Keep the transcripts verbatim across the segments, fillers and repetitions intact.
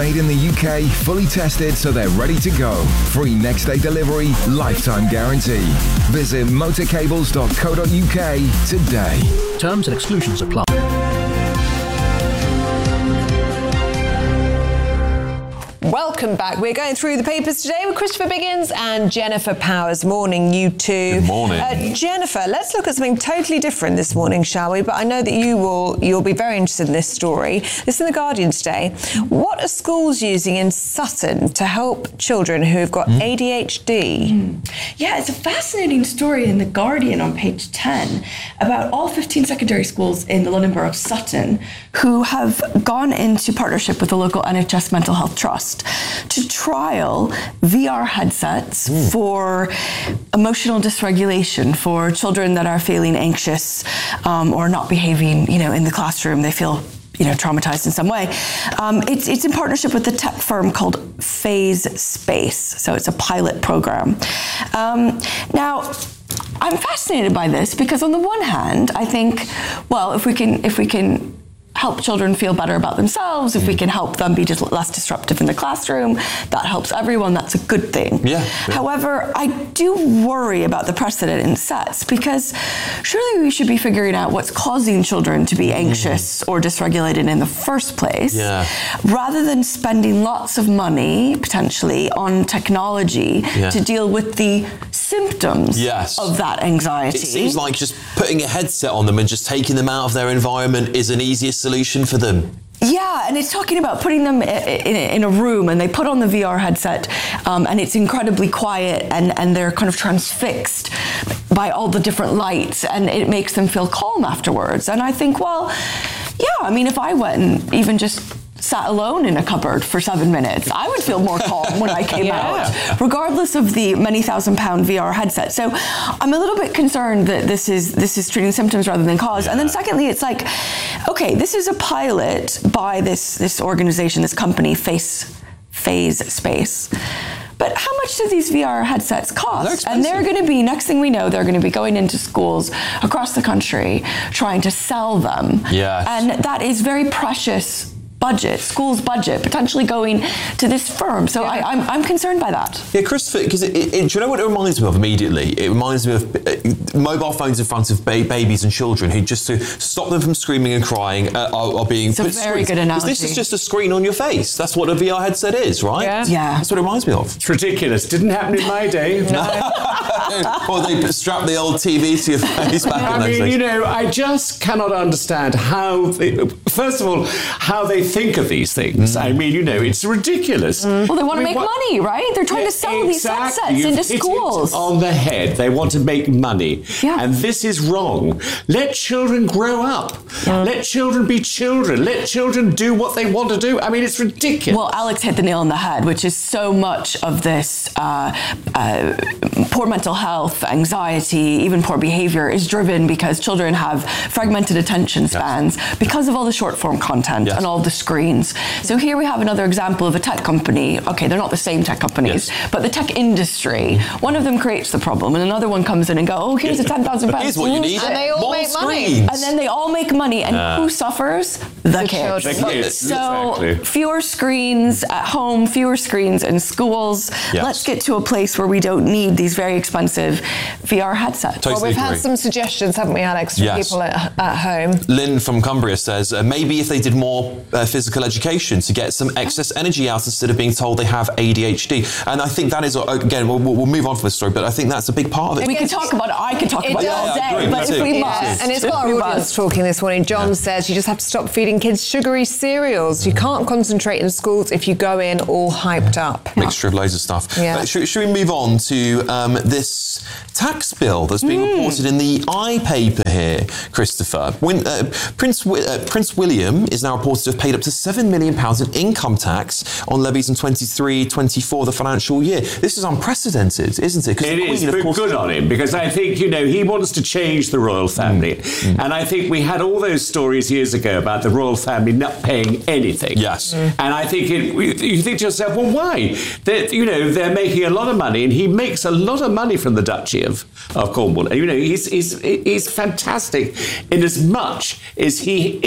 made in the U K, fully tested so they're ready to go. Free next day delivery, lifetime guarantee. Visit motorcables dot co dot U K today. Terms and exclusions apply. Welcome back. We're going through the papers today with Christopher Biggins and Jennifer Powers. Morning, you two. Good morning. Uh, Jennifer, let's look at something totally different this morning, shall we? But I know that you will, you'll be very interested in this story. This is in The Guardian today. What are schools using in Sutton to help children who've got mm. A D H D? Mm. Yeah, it's a fascinating story in The Guardian on page ten about all fifteen secondary schools in the London Borough of Sutton who have gone into partnership with the local N H S Mental Health Trust to trial V R headsets mm. for emotional dysregulation for children that are feeling anxious um, or not behaving, you know, in the classroom. They feel, you know, traumatized in some way. Um, it's, it's in partnership with a tech firm called Phase Space. So it's a pilot program. Um, now, I'm fascinated by this because on the one hand, I think, well, if we can, if we can help children feel better about themselves, if we can help them be just less disruptive in the classroom, that helps everyone, that's a good thing. Yeah, yeah. However, I do worry about the precedent it sets because surely we should be figuring out what's causing children to be anxious mm. or dysregulated in the first place, yeah. rather than spending lots of money, potentially, on technology yeah. to deal with the symptoms yes. of that anxiety. It seems like just putting a headset on them and just taking them out of their environment is an easier solution for them. Yeah, and it's talking about putting them in, in a room and they put on the V R headset um, and it's incredibly quiet and, and they're kind of transfixed by all the different lights and it makes them feel calm afterwards. And I think, well, yeah, I mean, if I went and even just sat alone in a cupboard for seven minutes, I would feel more calm when I came yeah. out, regardless of the many thousand pound V R headset. So I'm a little bit concerned that this is this is treating symptoms rather than cause. Yeah. And then secondly, it's like, okay, this is a pilot by this this organization, this company, Face Phase Space. But how much do these V R headsets cost? They're and they're going to be, next thing we know, they're going to be going into schools across the country trying to sell them. Yes. And that is very precious budget, school's budget, potentially going to this firm. So yeah. I, I'm, I'm concerned by that. Yeah, Christopher, because it, it, it, do you know what it reminds me of immediately? It reminds me of uh, mobile phones in front of ba- babies and children who just to stop them from screaming and crying uh, are, are being it's put a very screens. good analogy. This is just a screen on your face. That's what a V R headset is, right? Yeah. yeah. That's what it reminds me of. It's ridiculous. Didn't happen in my day. Or they strap the old T V to your face back I in those mean, days. you know, I just cannot understand how, they, first of all, how they think of these things. Mm. I mean, you know, it's ridiculous. Mm. Well, they want I to mean, make what, money, right? They're trying yeah, to sell exactly. these headsets You've into hit schools. It on the head. They want to make money. Yeah. And this is wrong. Let children grow up. Yeah. Let children be children. Let children do what they want to do. I mean, it's ridiculous. Well, Alex hit the nail on the head, which is so much of this uh, uh, poor mental health, anxiety, even poor behavior is driven because children have fragmented attention spans yes. because of all the short form content yes. and all the screens. So here we have another example of a tech company. Okay, they're not the same tech companies, yes. but the tech industry. One of them creates the problem and another one comes in and go, oh, here's a ten thousand pound Here's what you need. And they all More make screens. money. And then they all make money. And uh, who suffers? The, the kids. children. The kids. So exactly. fewer screens at home, fewer screens in schools. Yes. Let's get to a place where we don't need these very expensive V R headsets. Totally well, we've agree. had some suggestions, haven't we, Alex, from yes. people at, at home. Lynn from Cumbria says, uh, maybe if they did more uh, physical education to get some excess energy out instead of being told they have A D H D. And I think that is, again, we'll, we'll move on from this story, but I think that's a big part of it. We can talk about it. I could talk It about it does. all Yeah, I day, agree. but Me if we too. must. Yeah, and it's got our we audience must. talking this morning. John Yeah. says you just have to stop feeding kids sugary cereals. You can't concentrate in schools if you go in all hyped up. Mixture of loads of stuff. Yeah. Uh, should, should we move on to um, this tax bill that's being Mm. reported in the iPaper here, Christopher? When, uh, Prince, Wi- uh, Prince William is now reported to have paid up to seven million pounds in income tax on levies in twenty-three twenty-four, the financial year. This is unprecedented, isn't it? 'Cause It the is, Queen, of but course, good on him, because I think, you know, he wants to change the royal family. Mm. And I think we had all those stories years ago about the royal family not paying anything. Yes. Mm. And I think it, you think to yourself, well, why? They're, you know, they're making a lot of money, and he makes a lot of money from the Duchy of, of Cornwall. You know, he's, he's, he's fantastic in as much as he is the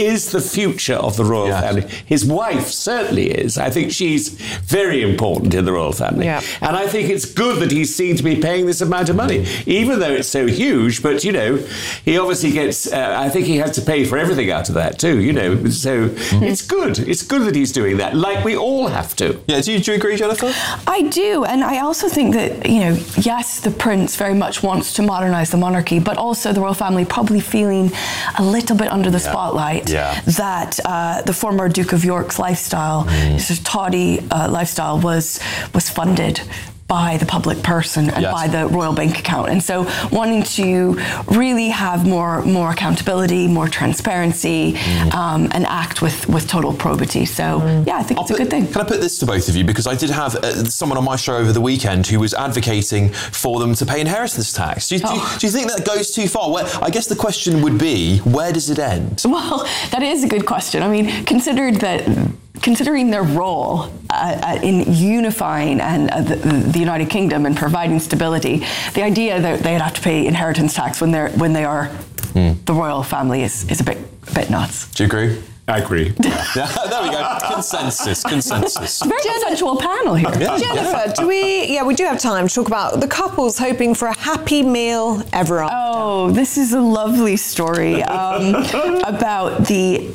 future of the royal Yes. family. His wife certainly is. I think she's very important in the royal family. Yeah. And I think it's good that he's seen to be paying this amount of money, even though it's so huge. But, you know, he obviously gets, uh, I think he has to pay for everything out of that too, you know. So Mm-hmm. it's good. It's good that he's doing that, like we all have to. Yeah, do you, do you agree, Jennifer? I do, and I also think that, you know, yes, the prince very much wants to modernise the monarchy, but also the royal family probably feeling a little bit under the spotlight Yeah. that uh, the former Duke of York's lifestyle, Mm. his tawdry uh, lifestyle, was was funded by the public person and Yes. by the royal bank account. And so wanting to really have more more accountability, more transparency, Mm. um, and act with, with total probity. So, yeah, I think I'll it's a put- good thing. Can I put this to both of you? Because I did have uh, someone on my show over the weekend who was advocating for them to pay inheritance tax. Do you, do you, Oh. do you think that goes too far? Where, I guess the question would be, where does it end? Well, that is a good question. I mean, considered that, considering their role uh, uh, in unifying and uh, the, the United Kingdom and providing stability, the idea that they'd have to pay inheritance tax when they're when they are the royal family is, is a bit a bit nuts. Do you agree? I agree. Yeah, there we go. Consensus, consensus. Very consensual panel here. Jennifer, do we? Yeah, we do have time to talk about the couples hoping for a happy meal ever after. Oh, this is a lovely story um, about the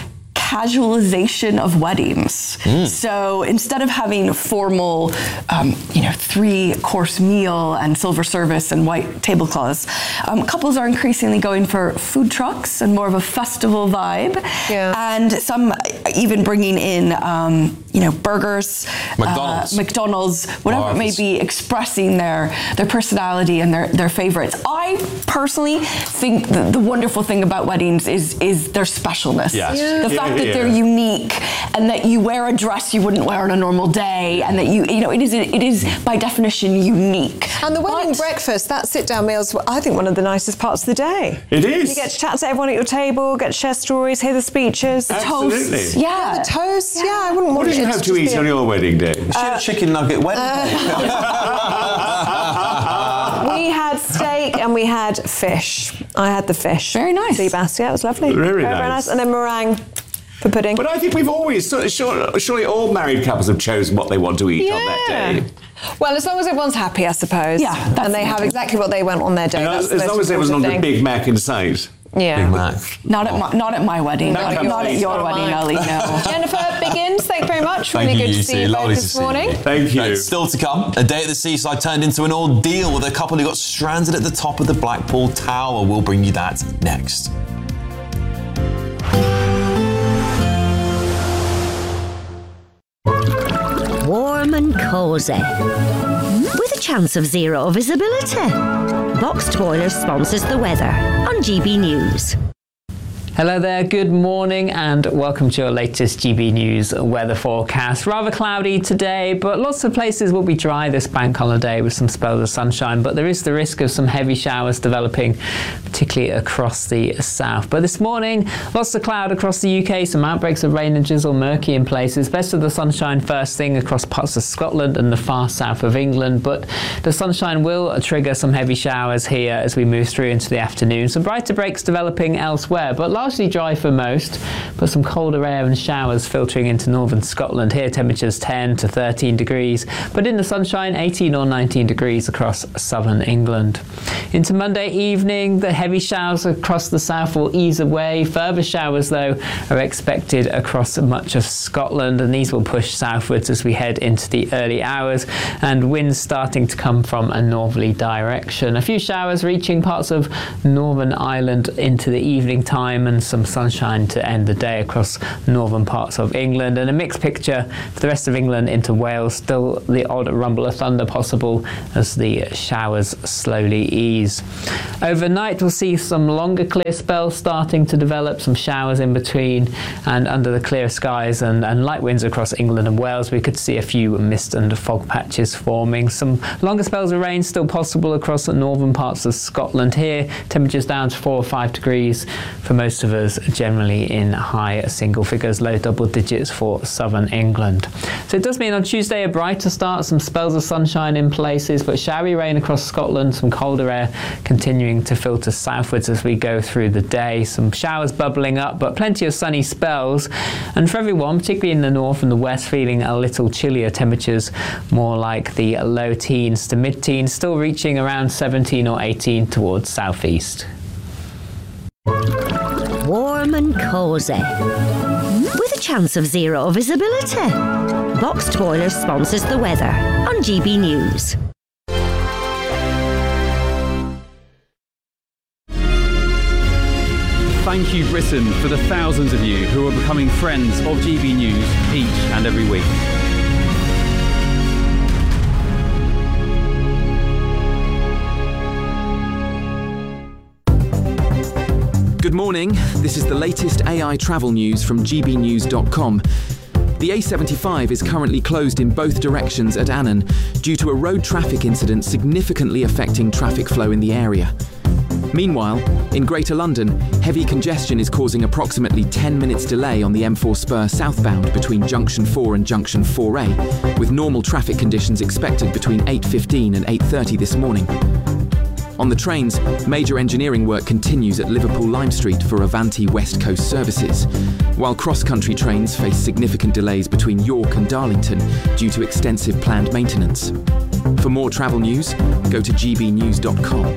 casualization of weddings. Mm. So instead of having a formal, um, you know, three-course meal and silver service and white tablecloths, um, couples are increasingly going for food trucks and more of a festival vibe. Yeah. And some even bringing in, um, you know, burgers, McDonald's. uh, McDonald's, whatever it may Bars. be, expressing their their personality and their their favorites. I personally think the, the wonderful thing about weddings is is their specialness. Yes. Yeah. The fact Yeah, that yeah. they're unique and that you wear a dress you wouldn't wear on a normal day, and that you you know it is it is by definition unique. And the wedding But- breakfast, that sit-down meal is, I think, one of the nicest parts of the day. It is. You get to chat to everyone at your table, get to share stories, hear the speeches. Absolutely. Toast, yeah. The toast, yeah, I wouldn't What want did you it have to to just eat be a- on your wedding day? She had a chicken nugget wedding cake. We had steak and we had fish. I had the fish. Very nice. Sea bass, yeah, it was lovely. Very very nice. nice. And then meringue for pudding. But I think we've always, sort of- sure, surely all married couples have chosen what they want to eat on that day. Well, as long as everyone's happy, I suppose. Yeah, that's and they have important. exactly what they want on their day. And That's as the most long as there was not important a thing. Big Mac in sight. Yeah. Big Mac. Not at my not at my wedding. Not Not, at at, not at yours. your Not wedding, mine. Ellie. No. Jennifer Biggins, thank you very much. Thank really you, good to you see two. you both Lovely to this see you. morning. Thank you. Right, still to come, a day at the seaside turned into an ordeal with a couple who got stranded at the top of the Blackpool Tower. We'll bring you that next. Warm and cosy, with a chance of zero visibility. Box Spoilers sponsors the weather on G B News. Hello there, good morning and welcome to your latest G B News weather forecast. Rather cloudy today, but lots of places will be dry this bank holiday with some spells of sunshine, but there is the risk of some heavy showers developing, particularly across the south. But this morning, lots of cloud across the U K, some outbreaks of rain and drizzle, murky in places. Best of the sunshine first thing across parts of Scotland and the far south of England, but the sunshine will trigger some heavy showers here as we move through into the afternoon. Some brighter breaks developing elsewhere, but largely dry for most, but some colder air and showers filtering into northern Scotland. Here temperatures ten to thirteen degrees, but in the sunshine eighteen or nineteen degrees across southern England. Into Monday evening, the heavy showers across the south will ease away. Further showers though are expected across much of Scotland, and these will push southwards as we head into the early hours, and winds starting to come from a northerly direction. A few showers reaching parts of Northern Ireland into the evening time, and some sunshine to end the day across northern parts of England, and a mixed picture for the rest of England into Wales. Still the odd rumble of thunder possible as the showers slowly ease. Overnight we'll see some longer clear spells starting to develop, some showers in between, and under the clear skies and, and light winds across England and Wales we could see a few mist and fog patches forming. Some longer spells of rain still possible across the northern parts of Scotland. Here temperatures down to four or five degrees for most of us, generally in high single figures, low double digits for southern England. So it does mean on Tuesday a brighter start, some spells of sunshine in places, but showery rain across Scotland, some colder air continuing to filter southwards as we go through the day. Some showers bubbling up, but plenty of sunny spells. And for everyone, particularly in the north and the west, feeling a little chillier. Temperatures more like the low teens to mid-teens, still reaching around seventeen or eighteen towards southeast. Warm and cosy, with a chance of zero visibility. Boxed Boilers sponsors the weather on G B News. Thank you, Britain, for the thousands of you who are becoming friends of G B News each and every week. Good morning. This is the latest A I travel news from G B news dot com. The A seventy-five is currently closed in both directions at Annan due to a road traffic incident significantly affecting traffic flow in the area. Meanwhile, in Greater London, heavy congestion is causing approximately ten minutes delay on the M four spur southbound between Junction four and Junction four A, with normal traffic conditions expected between eight fifteen and eight thirty this morning. On the trains, major engineering work continues at Liverpool Lime Street for Avanti West Coast services, while cross-country trains face significant delays between York and Darlington due to extensive planned maintenance. For more travel news, go to G B news dot com.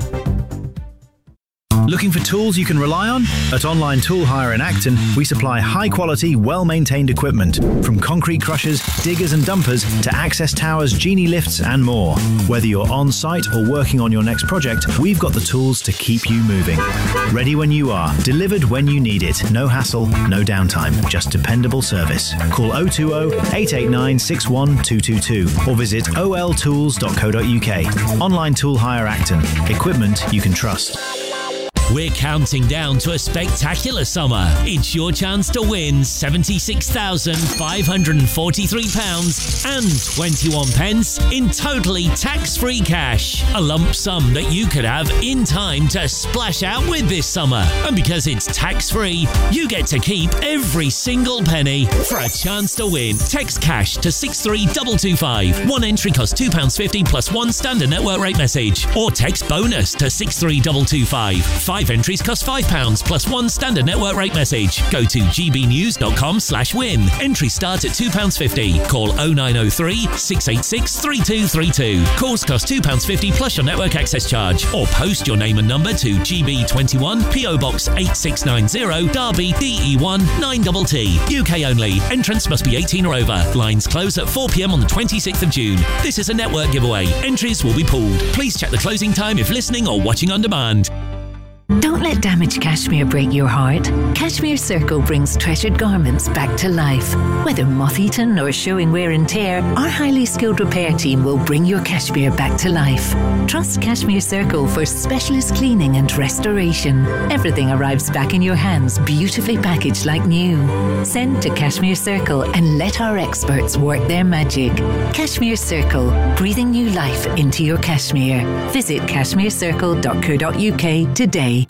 Looking for tools you can rely on? At Online Tool Hire in Acton, we supply high-quality, well-maintained equipment, from concrete crushers, diggers and dumpers to access towers, genie lifts and more. Whether you're on-site or working on your next project, we've got the tools to keep you moving. Ready when you are, delivered when you need it. No hassle, no downtime, just dependable service. Call oh two oh, eight eight nine, six one two two two or visit o l tools dot co dot u k. Online Tool Hire Acton. Equipment you can trust. We're counting down to a spectacular summer. It's your chance to win seventy-six thousand five hundred forty-three pounds and twenty-one pence in totally tax-free cash. A lump sum that you could have in time to splash out with this summer. And because it's tax-free, you get to keep every single penny. For a chance to win, text cash to six three two two five. One entry costs two pounds fifty plus one standard network rate message. Or text bonus to six three two two five. Five entries cost five pounds plus one standard network rate message. Go to g b news dot com slash win. Entry starts at two pounds fifty. Call oh nine oh three, six eight six, three two three two. Calls cost two pounds fifty plus your network access charge. Or post your name and number to G B twenty-one, P O Box eight six nine zero, Derby, D E one nine T T. U K only. Entrance must be eighteen or over. Lines close at four p m on the twenty-sixth of June. This is a network giveaway. Entries will be pooled. Please check the closing time if listening or watching on demand. Don't let damaged cashmere break your heart. Cashmere Circle brings treasured garments back to life. Whether moth-eaten or showing wear and tear, our highly skilled repair team will bring your cashmere back to life. Trust Cashmere Circle for specialist cleaning and restoration. Everything arrives back in your hands, beautifully packaged like new. Send to Cashmere Circle and let our experts work their magic. Cashmere Circle, breathing new life into your cashmere. Visit cashmere circle dot co dot u k today.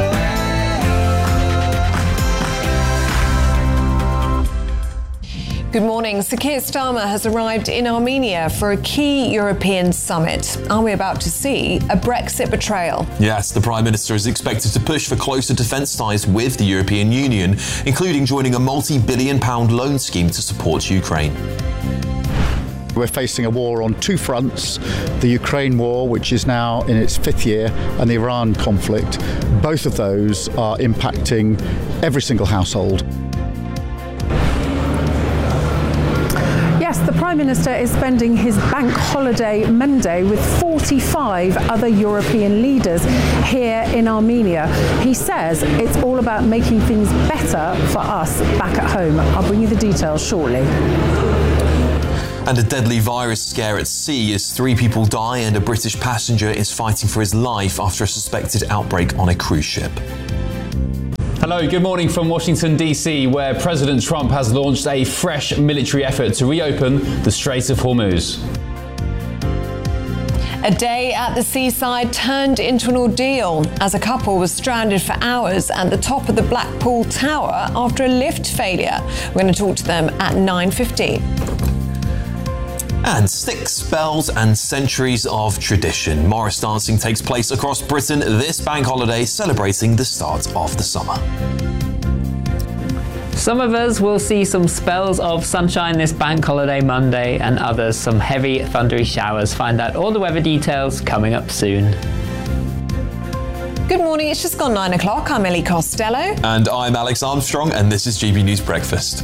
Good morning. Sir Keir Starmer has arrived in Armenia for a key European summit. Are we about to see a Brexit betrayal? Yes, the Prime Minister is expected to push for closer defence ties with the European Union, including joining a multi-billion pound loan scheme to support Ukraine. We're facing a war on two fronts, the Ukraine war, which is now in its fifth year, and the Iran conflict. Both of those are impacting every single household. Yes, the Prime Minister is spending his bank holiday Monday with forty-five other European leaders here in Armenia. He says it's all about making things better for us back at home. I'll bring you the details shortly. And a deadly virus scare at sea as three people die and a British passenger is fighting for his life after a suspected outbreak on a cruise ship. Hello, good morning from Washington, D C, where President Trump has launched a fresh military effort to reopen the Strait of Hormuz. A day at the seaside turned into an ordeal as a couple was stranded for hours at the top of the Blackpool Tower after a lift failure. We're going to talk to them at nine fifteen. And six spells and centuries of tradition. Morris dancing takes place across Britain this bank holiday, celebrating the start of the summer. Some of us will see some spells of sunshine this bank holiday Monday, and others some heavy thundery showers. Find out all the weather details coming up soon. Good morning, it's just gone nine o'clock. I'm Ellie Costello. And I'm Alex Armstrong, and this is G B News Breakfast.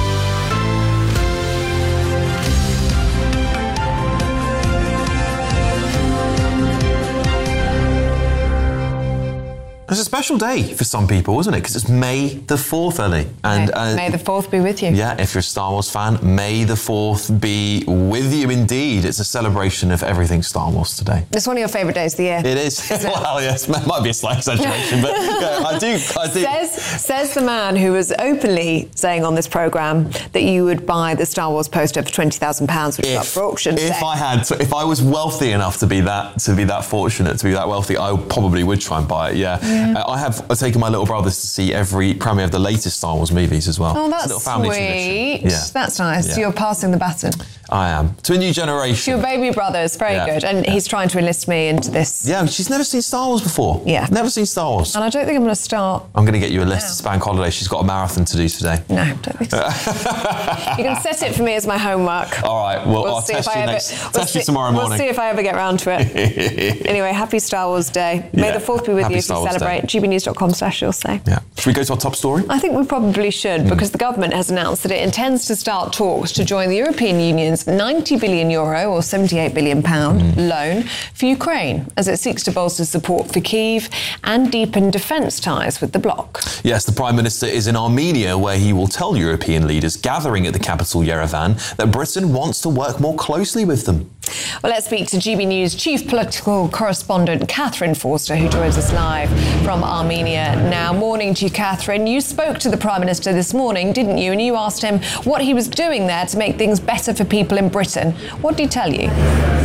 It's a special day for some people, isn't it? Because it's May the fourth, Ellie. And, May, uh, May the fourth be with you. Yeah, if you're a Star Wars fan, May the fourth be with you indeed. It's a celebration of everything Star Wars today. It's one of your favourite days of the year. It is. Well, yes, it might be a slight exaggeration, but yeah, I do. I do. Says, says the man who was openly saying on this programme that you would buy the Star Wars poster for twenty thousand pounds, which is up for auction today. If I had, if I was wealthy enough to be that, to be that fortunate, to be that wealthy, I probably would try and buy it. Yeah. yeah. Uh, I have I've taken my little brothers to see every premiere of the latest Star Wars movies as well. Oh, that's it's a little family sweet. Tradition. Yeah. That's nice. Yeah. So you're passing the baton. I am. To a new generation. To your baby brothers. Very Yeah. good. And Yeah. he's trying to enlist me into this. Yeah, she's never seen Star Wars before. Yeah. Never seen Star Wars. And I don't think I'm going to start. I'm going to get you a list. It's bank holiday. She's got a marathon to do today. No, don't think so. You can set it for me as my homework. All right. Well, We'll I'll see test if you I ever- next. we'll test you see- tomorrow morning. We'll see if I ever get round to it. Anyway, happy Star Wars Day. May Yeah. the fourth be with Happy you if Star you Wars celebrate. Day. G B news dot com slash you'll say. Yeah. Should we go to our top story? I think we probably should, Mm. because the government has announced that it intends to start talks to join the European Union's ninety billion euro or seventy-eight billion pound Mm. loan for Ukraine, as it seeks to bolster support for Kyiv and deepen defence ties with the bloc. Yes, the Prime Minister is in Armenia, where he will tell European leaders gathering at the capital Yerevan that Britain wants to work more closely with them. Well, let's speak to G B News chief political correspondent Catherine Forster, who joins us live from Armenia now. Morning to you, Catherine. You spoke to the Prime Minister this morning, didn't you? And you asked him what he was doing there to make things better for people in Britain. What did he tell you?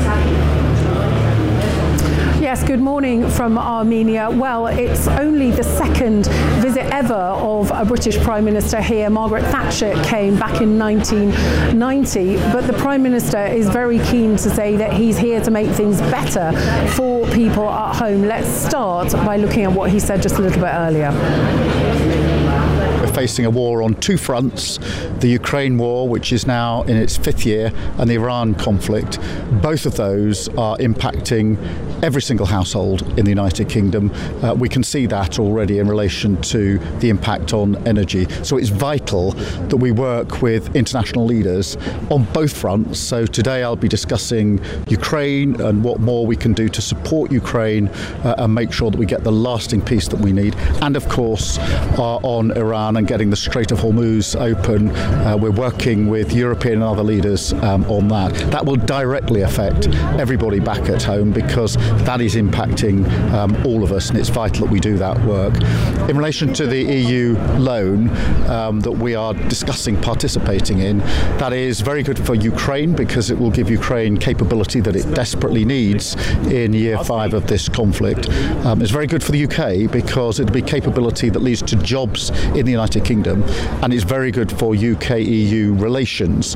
Yes, good morning from Armenia. Well, it's only the second visit ever of a British Prime Minister here. Margaret Thatcher came back in nineteen ninety, but the Prime Minister is very keen to say that he's here to make things better for people at home. Let's start by looking at what he said just a little bit earlier. We're facing a war on two fronts, the Ukraine war, which is now in its fifth year, and the Iran conflict. Both of those are impacting every single household in the United Kingdom. Uh, we can see that already in relation to the impact on energy. So it's vital that we work with international leaders on both fronts. So today I'll be discussing Ukraine and what more we can do to support Ukraine uh, and make sure that we get the lasting peace that we need. And of course, uh, on Iran and getting the Strait of Hormuz open. Uh, we're working with European and other leaders um, on that. That will directly affect everybody back at home, because that is impacting um, all of us, and it's vital that we do that work. In relation to the E U loan um, that we are discussing participating in, that is very good for Ukraine, because it will give Ukraine capability that it desperately needs in year five of this conflict. Um, it's very good for the U K, because it'll be capability that leads to jobs in the United Kingdom, and it's very good for U K E U relations.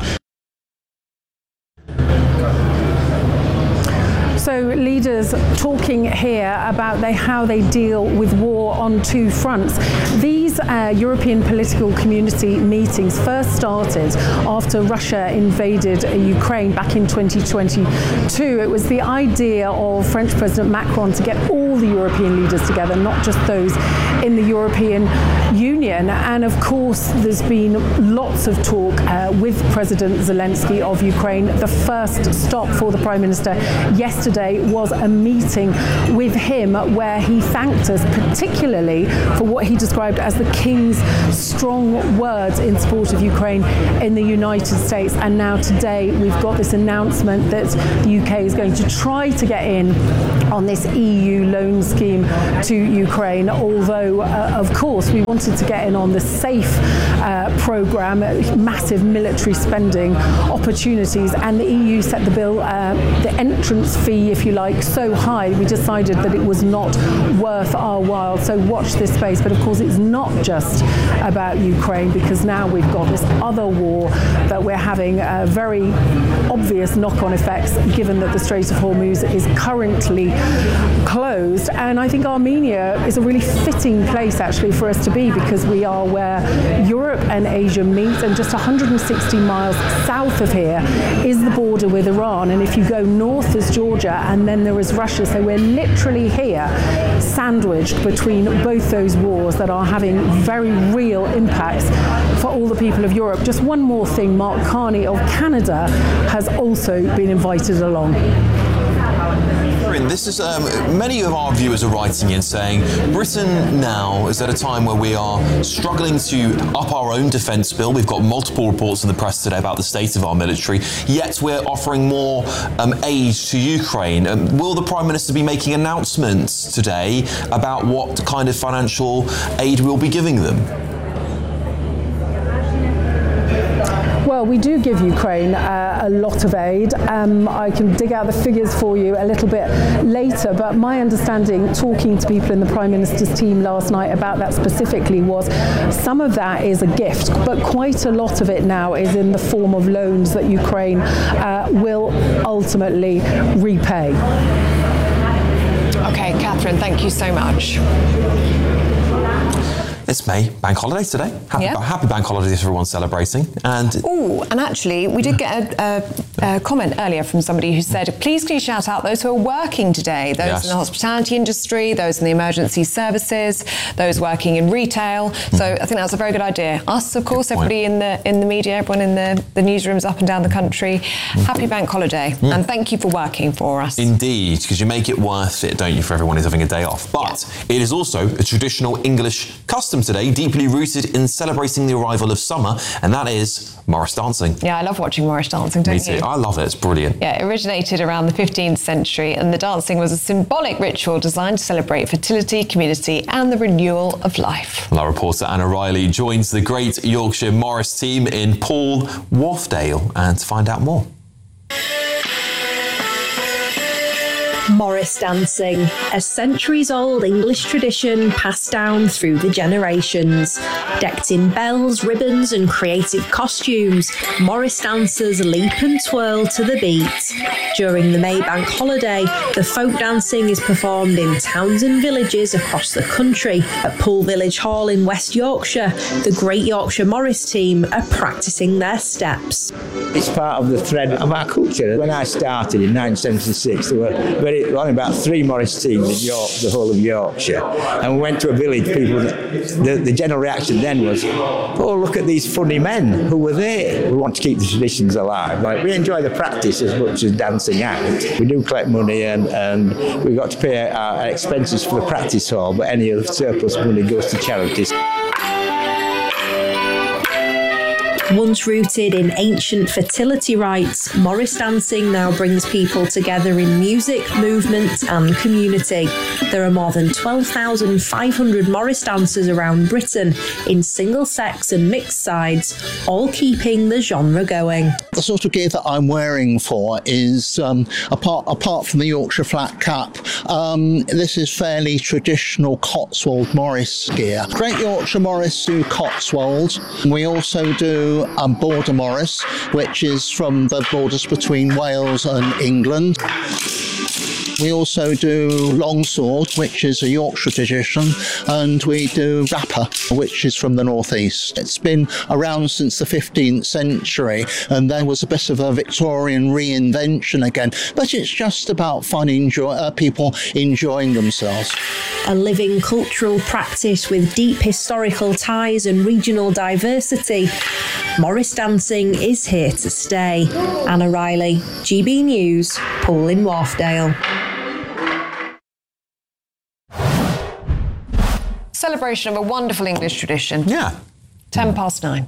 So leaders talking here about they, how they deal with war on two fronts. These uh, European political community meetings first started after Russia invaded uh, Ukraine back in twenty twenty-two. It was the idea of French President Macron to get all the European leaders together, not just those in the European Union. And of course, there's been lots of talk uh, with President Zelensky of Ukraine. The first stop for the Prime Minister yesterday was a meeting with him where he thanked us particularly for what he described as the King's strong words in support of Ukraine in the United States. And now today we've got this announcement that the U K is going to try to get in on this E U loan scheme to Ukraine, although uh, of course we wanted to get in on the SAFE uh, programme, massive military spending opportunities, and the E U set the bill, uh, the entrance fee if you like, stakes so high, we decided that it was not worth our while. So watch this space. But of course, it's not just about Ukraine, because now we've got this other war that we're having uh, very obvious knock-on effects, given that the Strait of Hormuz is currently closed. And I think Armenia is a really fitting place actually for us to be, because we are where Europe and Asia meet, and just one hundred sixty miles south of here is the border with Iran. And if you go north is Georgia, and then there is Russia. So we're literally here sandwiched between both those wars that are having very real impacts for all the people of Europe. Just one more thing, Mark Carney of Canada has also been invited along. This is um, many of our viewers are writing in saying Britain now is at a time where we are struggling to up our own defence bill. We've got multiple reports in the press today about the state of our military, yet we're offering more um, aid to Ukraine. Um, will the Prime Minister be making announcements today about what kind of financial aid we'll be giving them? Well, we do give Ukraine uh, a lot of aid. Um, I can dig out the figures for you a little bit later, but my understanding, talking to people in the Prime Minister's team last night about that specifically, was some of that is a gift, but quite a lot of it now is in the form of loans that Ukraine uh, will ultimately repay. Okay, Catherine, thank you so much. It's May, bank holiday today. Happy, yeah. happy bank holiday to everyone celebrating. And oh, and actually, we did get a, a, a comment earlier from somebody who said, please can you shout out those who are working today, those yes. in the hospitality industry, those in the emergency services, those working in retail. Mm. So I think that's a very good idea. Us, of course, everybody in the in the media, everyone in the, the newsrooms up and down the country. Mm. Happy bank holiday. Mm. And thank you for working for us. Indeed, because you make it worth it, don't you, for everyone who's having a day off. But yeah. it is also a traditional English custom today, deeply rooted in celebrating the arrival of summer, and that is Morris dancing. Yeah, I love watching Morris dancing, don't Me too. you? I love it. It's brilliant. Yeah, it originated around the fifteenth century, and the dancing was a symbolic ritual designed to celebrate fertility, community, and the renewal of life. Well, our reporter Anna Riley joins the Great Yorkshire Morris team in Poole, Wharfdale, and to find out more. Morris dancing, a centuries-old English tradition passed down through the generations. Decked in bells, ribbons and creative costumes, Morris dancers leap and twirl to the beat. During the May bank holiday, the folk dancing is performed in towns and villages across the country. At Poole Village Hall in West Yorkshire, the Great Yorkshire Morris team are practising their steps. It's part of the thread of our culture. When I started in nineteen seventy-six, there were very only about three Morris teams in York, the whole of Yorkshire. And we went to a village, people, the, the general reaction then was, oh, look at these funny men who were there. We want to keep the traditions alive. Like, we enjoy the practice as much as dancing out. We do collect money, and, and we got to pay our, our expenses for the practice hall, but any of the surplus money goes to charities. Once rooted in ancient fertility rites, Morris dancing now brings people together in music, movement and community. There are more than twelve thousand five hundred Morris dancers around Britain in single-sex and mixed sides, all keeping the genre going. The sort of gear that I'm wearing for is, um, apart, apart from the Yorkshire flat cap, um, this is fairly traditional Cotswold Morris gear. Great Yorkshire Morris do Cotswold. We also do Um, Border Morris, which is from the borders between Wales and England. We also do Longsword, which is a Yorkshire tradition, and we do Rapper, which is from the northeast. It's been around since the fifteenth century, and there was a bit of a Victorian reinvention again, but it's just about fun, enjoy, uh, people enjoying themselves. A living cultural practice with deep historical ties and regional diversity, Morris dancing is here to stay. Anna Riley, G B News, Poole in Wharfdale. Celebration of a wonderful English tradition. Yeah. Ten past nine.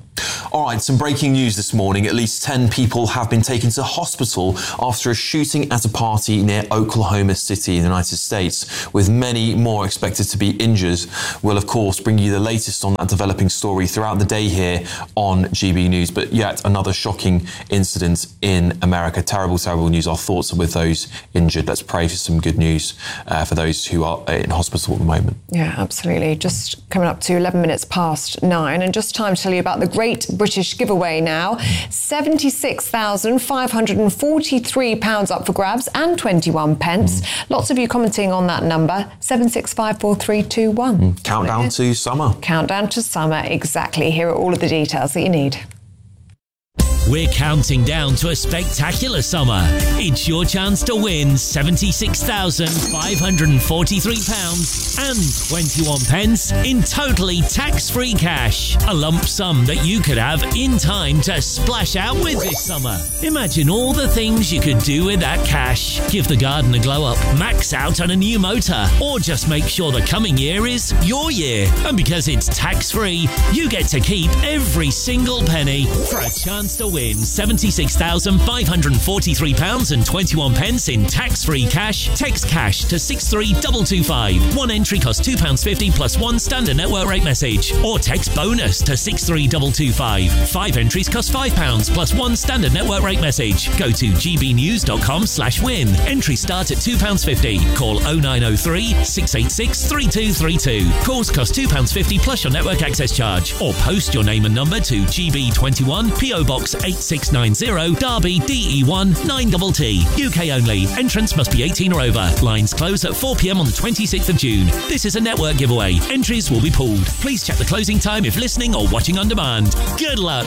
All right, some breaking news this morning. At least ten people have been taken to hospital after a shooting at a party near Oklahoma City in the United States, with many more expected to be injured. We'll, of course, bring you the latest on that developing story throughout the day here on G B News. But yet another shocking incident in America. Terrible, terrible news. Our thoughts are with those injured. Let's pray for some good news uh, for those who are in hospital at the moment. Yeah, absolutely. Just coming up to eleven minutes past nine, and just time to tell you about the Great British Giveaway now. seventy-six thousand five hundred forty-three pounds up for grabs and twenty-one pence. Mm. Lots of you commenting on that number. seven six five four three two one. Mm. Countdown to summer. Countdown to summer, exactly. Here are all of the details that you need. We're counting down to a spectacular summer. It's your chance to win seventy-six thousand five hundred forty-three pounds and twenty-one pence in totally tax-free cash. A lump sum that you could have in time to splash out with this summer. Imagine all the things you could do with that cash. Give the garden a glow up, max out on a new motor, or just make sure the coming year is your year. And because it's tax-free, you get to keep every single penny for a chance to win seventy-six thousand five hundred forty-three pounds and twenty-one pence in tax-free cash. Text cash to six three two two five. One entry costs two pounds fifty plus one standard network rate message. Or text bonus to six three two two five. Five entries cost five pounds plus one standard network rate message. Go to gbnews.com slash win. Entries start at two pounds fifty. Call oh nine oh three, six eight six, three two three two. Calls cost two pounds fifty plus your network access charge. Or post your name and number to G B twenty-one, P O Box eight six nine zero, Derby, D E one nine T T. U K only. Entrance must be eighteen or over. Lines close at four p m on the twenty-sixth of June. This is a network giveaway. Entries will be pooled. Please check the closing time if listening or watching on demand. Good luck.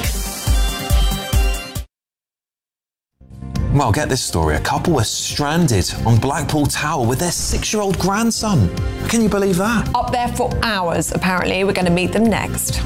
Well, get this story. A couple were stranded on Blackpool Tower with their six-year-old grandson. Can you believe that? Up there for hours, apparently. We're going to meet them next.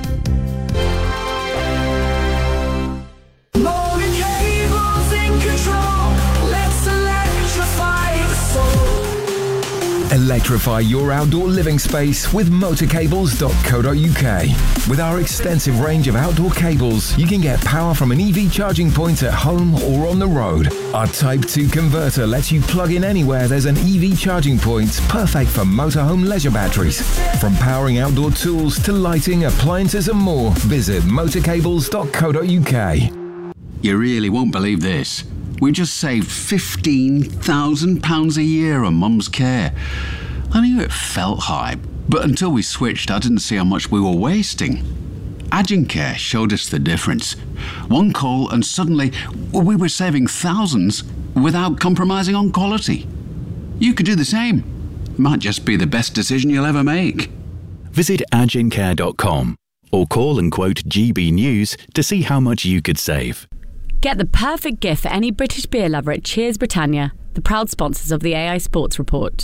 Electrify your outdoor living space with motor cables dot co dot U K. With our extensive range of outdoor cables, you can get power from an E V charging point at home or on the road. Our Type two converter lets you plug in anywhere there's an E V charging point, perfect for motorhome leisure batteries. From powering outdoor tools to lighting, appliances and more, visit motor cables dot co dot U K. You really won't believe this. We just saved fifteen thousand pounds a year on Mum's care. I knew it felt high, but until we switched, I didn't see how much we were wasting. Agencare showed us the difference. One call and suddenly we were saving thousands without compromising on quality. You could do the same. Might just be the best decision you'll ever make. Visit agencare dot com or call and quote G B News to see how much you could save. Get the perfect gift for any British beer lover at Cheers Britannia, the proud sponsors of the A I Sports Report.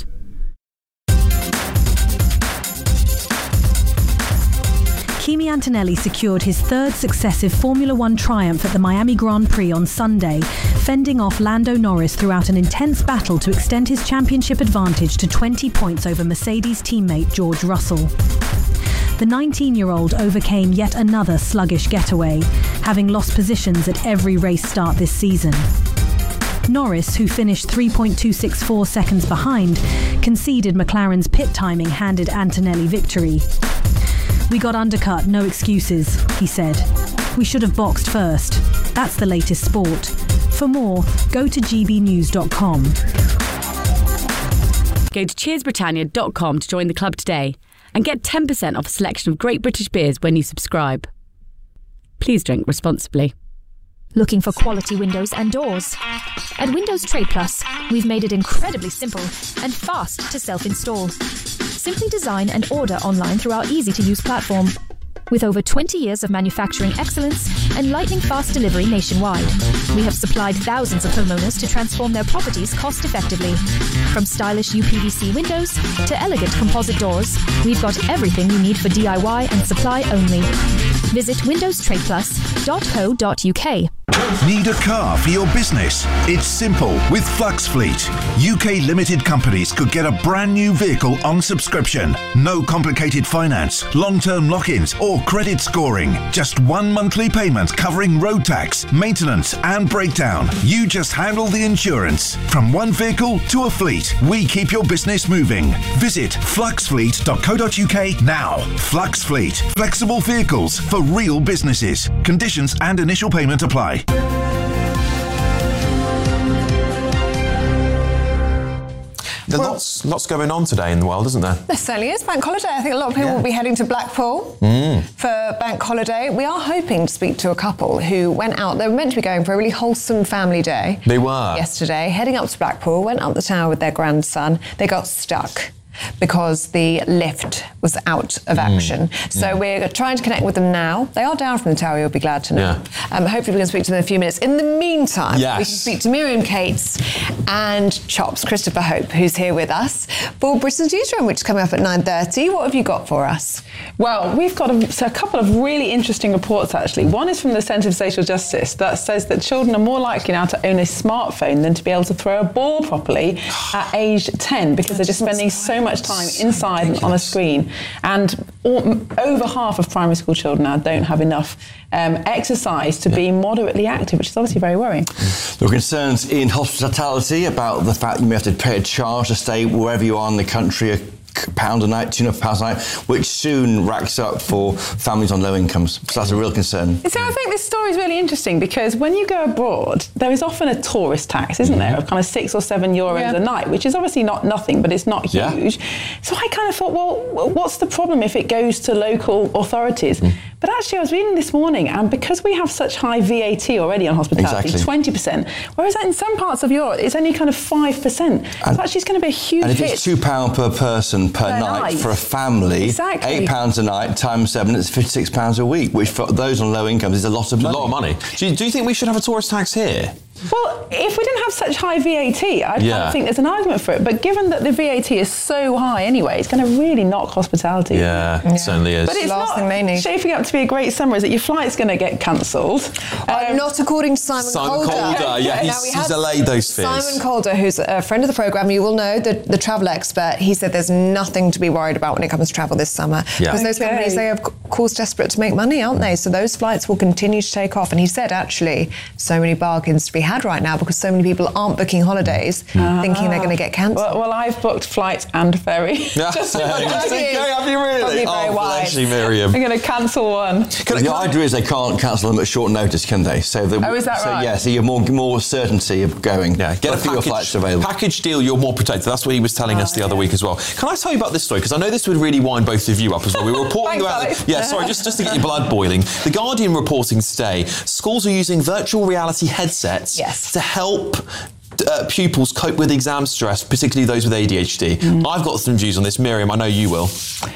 Kimi Antonelli secured his third successive Formula One triumph at the Miami Grand Prix on Sunday, fending off Lando Norris throughout an intense battle to extend his championship advantage to twenty points over Mercedes teammate George Russell. The nineteen-year-old overcame yet another sluggish getaway, having lost positions at every race start this season. Norris, who finished three point two six four seconds behind, conceded McLaren's pit timing handed Antonelli victory. "We got undercut, no excuses," he said. "We should have boxed first. That's the latest sport." For more, go to g b news dot com. Go to cheers britannia dot com to join the club today and get ten percent off a selection of great British beers when you subscribe. Please drink responsibly. Looking for quality windows and doors? At Windows Trade Plus, we've made it incredibly simple and fast to self-install. Simply design and order online through our easy-to-use platform. With over twenty years of manufacturing excellence and lightning-fast delivery nationwide, we have supplied thousands of homeowners to transform their properties cost-effectively. From stylish U P V C windows to elegant composite doors, we've got everything you need for D I Y and supply only. Visit windows trade plus dot co dot U K. Need a car for your business? It's simple with FluxFleet. U K limited companies could get a brand new vehicle on subscription. No complicated finance, long-term lock-ins or credit scoring. Just one monthly payment covering road tax, maintenance and breakdown. You just handle the insurance. From one vehicle to a fleet, we keep your business moving. Visit flux fleet dot co dot U K now. FluxFleet. Flexible vehicles for real businesses. Conditions and initial payment apply. There's lots, lots going on today in the world, isn't there? There certainly is. Bank holiday. I think a lot of people Yeah. will be heading to Blackpool Mm. for bank holiday. We are hoping to speak to a couple who went out. They were meant to be going for a really wholesome family day. They were. Yesterday, heading up to Blackpool, went up the tower with their grandson. They got stuck because the lift was out of action. So we're trying to connect with them now. They are down from the tower, you'll be glad to know. Um, hopefully we can speak to them in a few minutes. In the meantime, Yes. we can speak to Miriam Cates and Chops, Christopher Hope, who's here with us for Britain's Newsroom, which is coming up at nine thirty. What have you got for us? Well, we've got a, so a couple of really interesting reports, actually. One is from the Centre for Social Justice that says that children are more likely now to own a smartphone than to be able to throw a ball properly at age ten because they're just spending so much time inside and on a screen. And all, over half of primary school children now don't have enough um, exercise to be moderately active, which is obviously very worrying. There are concerns in hospitality about the fact you may have to pay a charge to stay wherever you are in the country, a pound a night, two and a half pounds a night, which soon racks up for families on low incomes. So that's a real concern. So I think this story is really interesting because when you go abroad, there is often a tourist tax, isn't there, of kind of six or seven euros Yeah. a night, which is obviously not nothing, but it's not Yeah. huge. So I kind of thought, well, what's the problem if it goes to local authorities? Mm. But actually, I was reading this morning, and because we have such high V A T already on hospitality, Exactly. twenty percent, whereas in some parts of Europe, it's only kind of five percent. So actually, it's going to be a huge And if hit. it's two pounds per person per, Per night, night. for a family, Exactly. eight pounds a night times seven, it's fifty-six pounds a week, which for those on low incomes is a lot of money. A lot of money. Do you, do you think we should have a tourist tax here? Well, if we didn't have such high V A T, I Yeah. don't think there's an argument for it. But given that the V A T is so high anyway, it's going to really knock hospitality. Yeah, it certainly is. But it's Last not thing they need. shaping up to be a great summer, is that your flight's going to get cancelled. Uh, not according to Simon, Simon Calder, yeah, he's- Now, we he's had allayed those fears. Simon Calder, who's a friend of the programme, you will know, the, the travel expert, he said there's nothing to be worried about when it comes to travel this summer. Yeah. Because those Okay. companies, they are of course desperate to make money, aren't they? So those flights will continue to take off. And he said, actually, so many bargains to be had right now because so many people aren't booking holidays thinking they're going to get cancelled. Well, well, I've booked flight and ferry. Yeah. Just Yeah, have just you. in case, have you really? Probably Oh, very bless wise. you, Miriam. I'm going to cancel one. the idea is they can't cancel them at short notice, can they? So they, Oh, is that so, right? Yeah, so you have more, more certainty of going. Yeah, get But a fewer package, flights available. package deal, you're more protected. That's what he was telling us the other week as well. Can I tell you about this story? Because I know this would really wind both of you up as well. We were reporting Thanks, about... Alex. Yeah, sorry, just, just to get your blood boiling. The Guardian reporting today, schools are using virtual reality headsets Yes. to help uh, pupils cope with exam stress, particularly those with A D H D. I've got some views on this. Miriam, I know you will.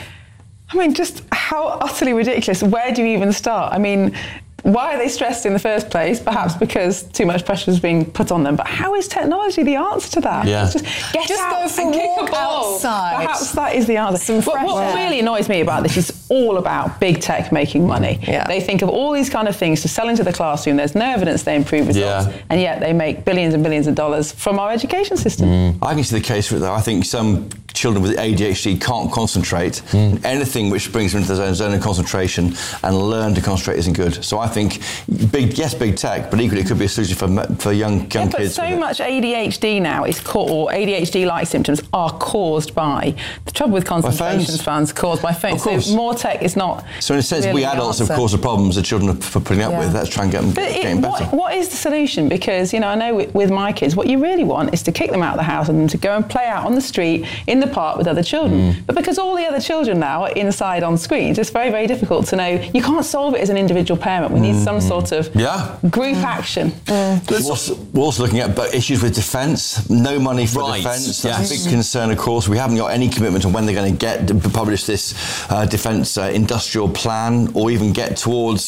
I mean, just how utterly ridiculous. Where do you even start? I mean, why are they stressed in the first place? Perhaps because too much pressure is being put on them. But how is technology the answer to that? Yeah. It's just get Just out go for and a kick walk a ball. outside. Perhaps that is the answer. What, fresh what air. really annoys me about this is all about big tech making money. Yeah. They think of all these kind of things to sell into the classroom. There's no evidence they improve results. Yeah. And yet they make billions and billions of dollars from our education system. I can see the case for it, though. I think some children with A D H D can't concentrate. Anything which brings them into their zone of concentration and learn to concentrate isn't good. So I think, big yes, big tech, but equally it could be a solution for for young young Yeah, but kids. so with it. much A D H D now is ca- or A D H D-like symptoms are caused by the trouble with concentration phones. funds caused by phones. Of course. So more tech is not. So in a sense, really we the adults have answer. caused the problems that children are f- putting up Yeah. with. Let's try and get them But it, getting better. what, what is the solution? Because, you know, I know with, with my kids, what you really want is to kick them out of the house and them to go and play out on the street, in the park with other children. But because all the other children now are inside on screens, it's very, very difficult to know. You can't solve it as an individual parent. We need some sort of Yeah. group action. We're also, we're also looking at but issues with defence. No money for Right, defence. That's yes. a big concern, of course. We haven't got any commitment on when they're going to get to publish this uh, defence uh, industrial plan, or even get towards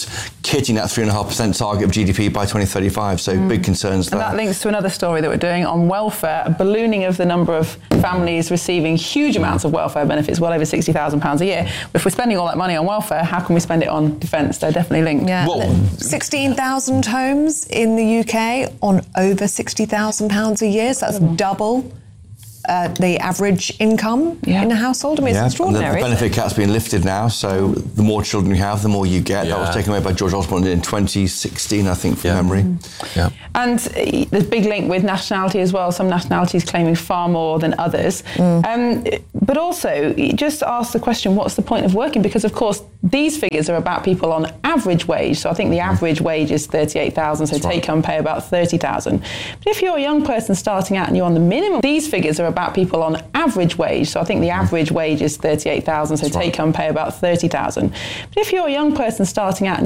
hitting that three point five percent target of G D P by twenty thirty-five. So Mm. big concerns And there. that links to another story that we're doing on welfare, a ballooning of the number of families receiving huge amounts of welfare benefits, well over sixty thousand pounds a year. If we're spending all that money on welfare, how can we spend it on defence? They're definitely linked. Yeah. sixteen thousand homes in the U K on over sixty thousand pounds a year, so that's double uh, the average income in a household. I mean, Yeah, it's extraordinary. The, the benefit cap's been lifted now, so the more children you have, the more you get. That was taken away by George Osborne in twenty sixteen, I think, from memory. Yeah. And uh, there's a big link with nationality as well. Some nationalities claiming far more than others. Um, but also, you just ask the question, what's the point of working? Because, of course, these figures are about people on average wage. So I think the average wage is thirty-eight thousand, so take-home pay about thirty thousand. But if you're a young person starting out and you're on the minimum, these figures are about people on average wage. So I think the average wage is thirty-eight thousand, so take-home pay about thirty thousand. But if you're a young person starting out and